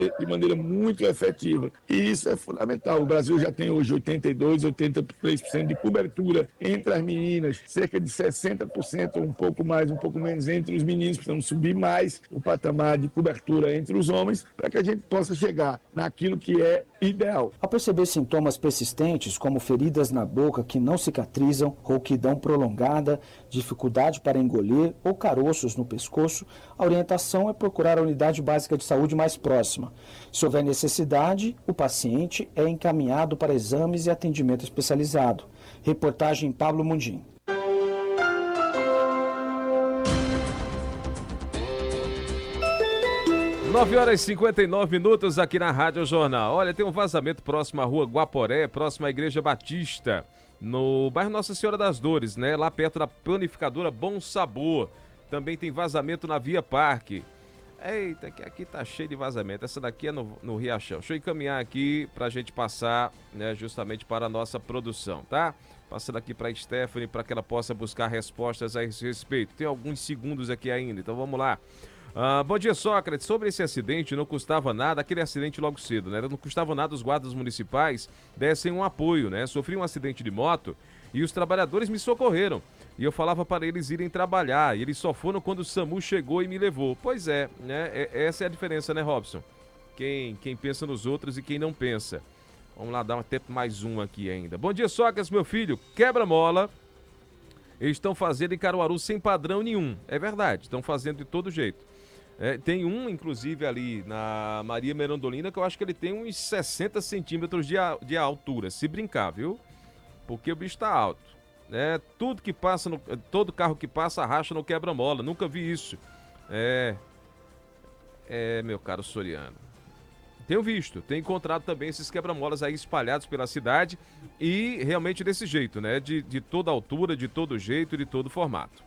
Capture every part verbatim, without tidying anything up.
de maneira muito efetiva. E isso é fundamental. O Brasil já tem hoje oitenta e dois, oitenta e três por cento de cobertura entre as meninas, cerca de sessenta por cento, um pouco mais, um pouco menos entre os meninos. Precisamos subir mais o patamar de cobertura entre os homens para que a gente possa chegar naquilo que é ideal. Ao perceber sintomas persistentes, como feridas na boca que não cicatrizam, rouquidão prolongada, dificuldade para engolir ou caroços no pescoço, a orientação é procurar a unidade básica de saúde mais próxima. Se houver necessidade, o paciente é encaminhado para exames e atendimento especializado. Reportagem Pablo Mundim. nove horas e cinquenta e nove minutos aqui na Rádio Jornal. Olha, tem um vazamento próximo à rua Guaporé, próximo à Igreja Batista, no bairro Nossa Senhora das Dores, né? Lá perto da panificadora Bom Sabor. Também tem vazamento na Via Parque. Eita, que aqui tá cheio de vazamento. Essa daqui é no, no Riachão. Deixa eu encaminhar aqui pra gente passar, né, justamente para a nossa produção, tá? Passando aqui pra Stephanie para que ela possa buscar respostas a esse respeito. Tem alguns segundos aqui ainda, então vamos lá. Ah, bom dia, Sócrates. Sobre esse acidente, não custava nada, aquele acidente logo cedo, né? Não custava nada os guardas municipais dessem um apoio, né? Sofri um acidente de moto e os trabalhadores me socorreram. E eu falava para eles irem trabalhar, e eles só foram quando o SAMU chegou e me levou. Pois é, né? É, essa é a diferença, né, Robson? Quem, quem pensa nos outros e quem não pensa. Vamos lá, dar um tempo mais um aqui ainda. Bom dia, Sócrates, meu filho. Quebra-mola. Eles estão fazendo em Caruaru sem padrão nenhum. É verdade, estão fazendo de todo jeito. É, tem um, inclusive, ali na Maria Merandolina, que eu acho que ele tem uns sessenta centímetros de, a, de altura, se brincar, viu? Porque o bicho tá alto. É, tudo que passa, no, todo carro que passa racha no quebra-mola, nunca vi isso. É, é, meu caro Soriano. Tenho visto, tenho encontrado também esses quebra-molas aí espalhados pela cidade e realmente desse jeito, né? De, de toda altura, de todo jeito, de todo formato.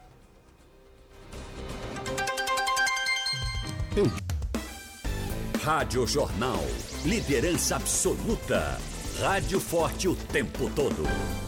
Rádio Jornal, liderança absoluta. Rádio forte o tempo todo.